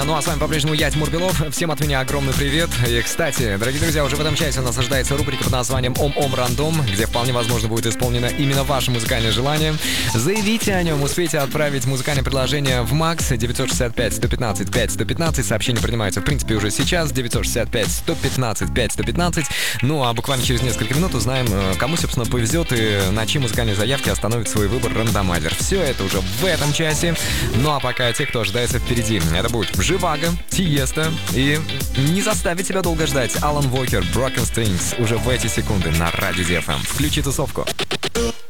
Ну а с вами по-прежнему я, Тимур Белов. Всем от меня огромный привет. И, кстати, дорогие друзья, уже в этом часе у нас ожидается рубрика под названием «Ом-Ом Рандом», где вполне возможно будет исполнено именно ваше музыкальное желание. Заявите о нем, успейте отправить музыкальное предложение в МАКС 965-115-5115. Сообщение принимается, в принципе, уже сейчас. 965-115-5115. Ну а буквально через несколько минут узнаем, кому, собственно, повезет и на чьи музыкальные заявки остановит свой выбор рандомайзер. Все это уже в этом часе. Ну а пока те, кто ожидается впереди. Это будет Живаго, Тиеста и не заставить себя долго ждать. Алан Вокер, Broken Strings уже в эти секунды на Радио DFM. Включи тусовку.